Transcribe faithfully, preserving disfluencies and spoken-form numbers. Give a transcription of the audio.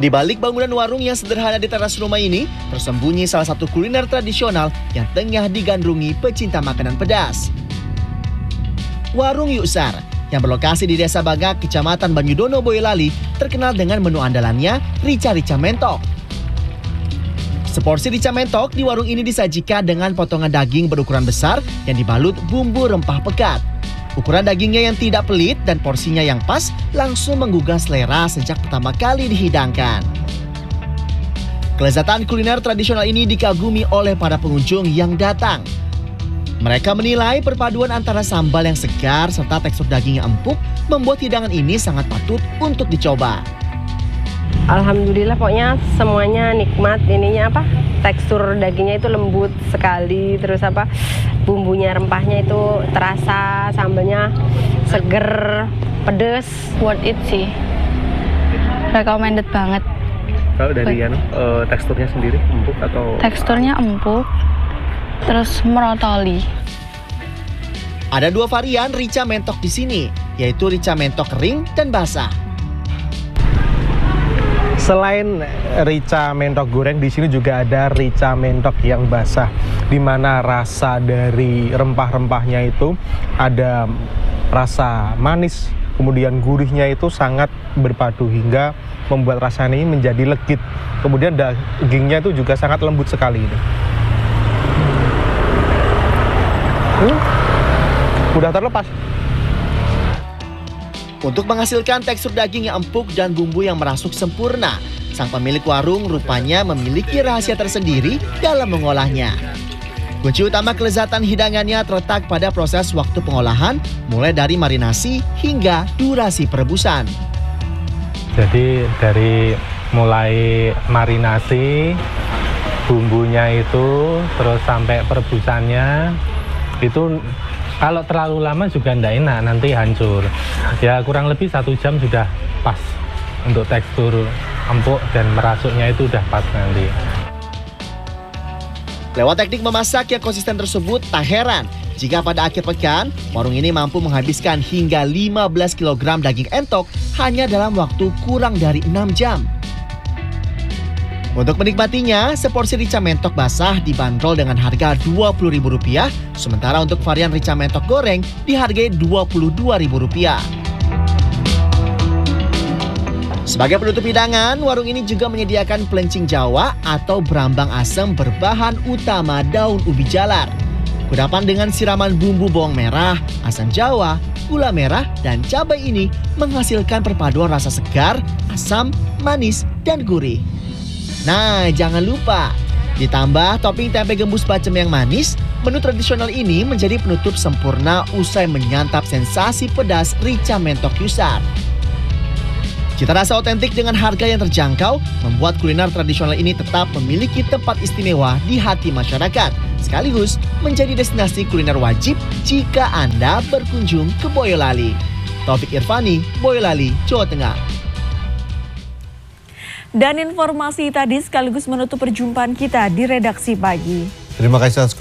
Di balik bangunan warung yang sederhana di teras rumah ini, tersembunyi salah satu kuliner tradisional yang tengah digandrungi pecinta makanan pedas. Warung Yuksar, yang berlokasi di Desa Bagak, Kecamatan Banyudono, Boyolali, terkenal dengan menu andalannya, rica-rica mentok. Seporsi rica mentok di warung ini disajikan dengan potongan daging berukuran besar yang dibalut bumbu rempah pekat. Ukuran dagingnya yang tidak pelit dan porsinya yang pas langsung menggugah selera sejak pertama kali dihidangkan. Kelezatan kuliner tradisional ini dikagumi oleh para pengunjung yang datang. Mereka menilai perpaduan antara sambal yang segar serta tekstur daging yang empuk membuat hidangan ini sangat patut untuk dicoba. Alhamdulillah, pokoknya semuanya nikmat. Ininya apa? Tekstur dagingnya itu lembut sekali, terus apa? Bumbunya, rempahnya itu terasa, sambalnya seger, pedes. Worth it sih. Recommended banget. Kalau dari yang uh, teksturnya sendiri empuk atau? Teksturnya empuk, terus merotoli. Ada dua varian rica mentok di sini, yaitu rica mentok kering dan basah. Selain rica mentok goreng, di sini juga ada rica mentok yang basah, di mana rasa dari rempah-rempahnya itu ada rasa manis, kemudian gurihnya itu sangat berpadu hingga membuat rasanya ini menjadi legit. Kemudian dagingnya itu juga sangat lembut sekali. Hmm, udah terlepas. Untuk menghasilkan tekstur daging yang empuk dan bumbu yang merasuk sempurna, sang pemilik warung rupanya memiliki rahasia tersendiri dalam mengolahnya. Kunci utama kelezatan hidangannya terletak pada proses waktu pengolahan, mulai dari marinasi hingga durasi perebusan. Jadi dari mulai marinasi, bumbunya itu, terus sampai perebusannya, itu kalau terlalu lama juga tidak enak, nanti hancur. Ya kurang lebih satu jam sudah pas untuk tekstur empuk dan merasuknya itu udah pas nanti. Lewat teknik memasak yang konsisten tersebut, tak heran jika pada akhir pekan, warung ini mampu menghabiskan hingga lima belas kilogram daging entok hanya dalam waktu kurang dari enam jam. Untuk menikmatinya, seporsi rica mentok basah dibanderol dengan harga dua puluh ribu rupiah, sementara untuk varian rica mentok goreng dihargai dua puluh dua ribu rupiah. Sebagai penutup hidangan, warung ini juga menyediakan pelencing Jawa atau berambang asem berbahan utama daun ubi jalar. Kudapan dengan siraman bumbu bawang merah, asam Jawa, gula merah, dan cabai ini menghasilkan perpaduan rasa segar, asam, manis, dan gurih. Nah, jangan lupa ditambah topping tempe gembus bacem yang manis, menu tradisional ini menjadi penutup sempurna usai menyantap sensasi pedas rica mentok Yuksar. Cita rasa otentik dengan harga yang terjangkau membuat kuliner tradisional ini tetap memiliki tempat istimewa di hati masyarakat, sekaligus menjadi destinasi kuliner wajib jika Anda berkunjung ke Boyolali. Taufik Irvani, Boyolali, Jawa Tengah. Dan informasi tadi sekaligus menutup perjumpaan kita di redaksi pagi. Terima kasih atas